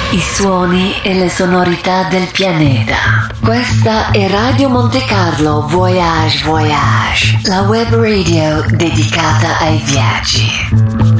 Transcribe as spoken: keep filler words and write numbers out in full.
I suoni e le sonorità del pianeta. Questa è Radio Monte Carlo Voyage Voyage, la web radio dedicata ai viaggi.